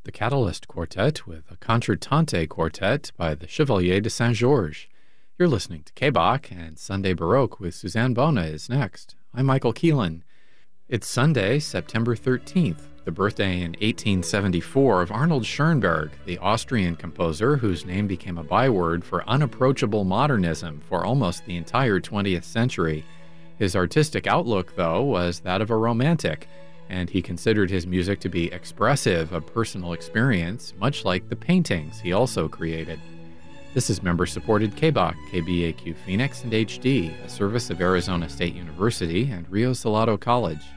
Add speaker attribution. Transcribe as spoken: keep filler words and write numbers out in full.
Speaker 1: the Catalyst Quartet with a Concertante Quartet by the Chevalier de Saint-Georges. You're listening to K-Bach, and Sunday Baroque with Suzanne Bona is next. I'm Michael Keelan. It's Sunday, September thirteenth, the birthday in eighteen seventy-four of Arnold Schoenberg, the Austrian composer whose name became a byword for unapproachable modernism for almost the entire twentieth century. His artistic outlook, though, was that of a romantic, and he considered his music to be expressive of personal experience, much like the paintings he also created. This is member-supported K-Bach, K B A Q Phoenix and H D, a service of Arizona State University and Rio Salado College.